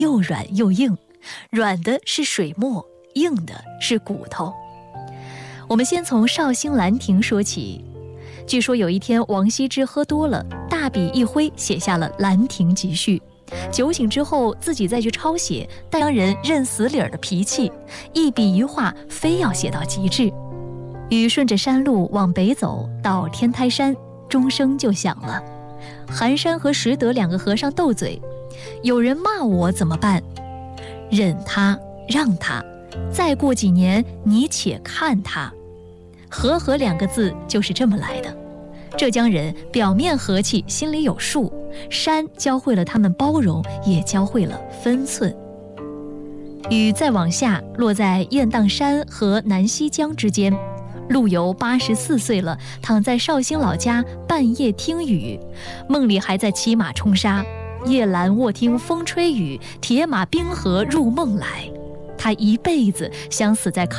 又软又硬，软的是水墨，硬的是骨头。我们先从绍兴兰亭说起。据说有一天王羲之喝多了，大笔一挥写下了《兰亭集序》。酒醒之后自己再去抄写，但让人认死理儿的脾气，一笔一画非要写到极致。雨顺着山路往北走，到天台山，钟声就响了。寒山和拾得两个和尚斗嘴，有人骂我怎么办？忍他，让他，再过几年你且看他。和合两个字就是这么来的。浙江人表面和气，心里有数，山教会了他们包容，也教会了分寸。雨再往下，落在雁荡山和南溪江之间。陆游84岁了，躺在绍兴老家，半夜听雨，梦里还在骑马冲沙。夜阑卧听风吹雨，铁马冰河入梦来。他一辈子想死在